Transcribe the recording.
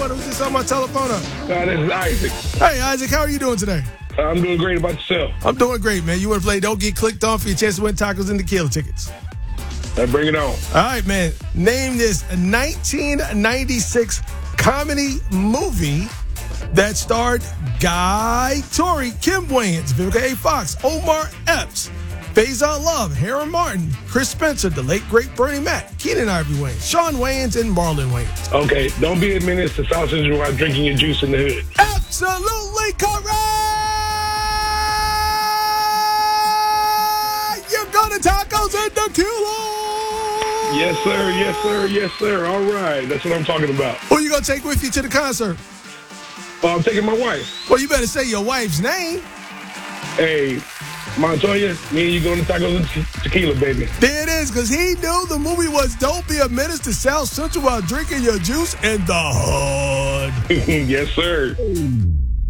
Who's this on my telephone? This is Isaac. Hey, Isaac, how are you doing today? I'm doing great. About yourself? I'm doing great, man. You want to play Don't Get Clicked On for your chance to win tacos and tequila tickets? Bring it on. All right, man. Name this 1996 comedy movie that starred Guy Torry, Kim Wayans, Vivica A. Fox, Omar Epps, Faizon Love, Harry Martin, Chris Spencer, the late great Bernie Mac, Keenan Ivory Wayans, Shawn Wayans, and Marlon Wayans. Okay, don't be a menace to sausage while drinking your juice in the hood. Absolutely correct! You go to tacos and tequila! Yes, sir. Yes, sir. Yes, sir. All right. That's what I'm talking about. Who you going to take with you to the concert? I'm taking my wife. Well, you better say your wife's name. Hey, Montoya, me and you going to tacos and tequila, baby. There it is, because he knew the movie was Don't Be a Menace to South Central while drinking your juice in the hood. Yes, sir.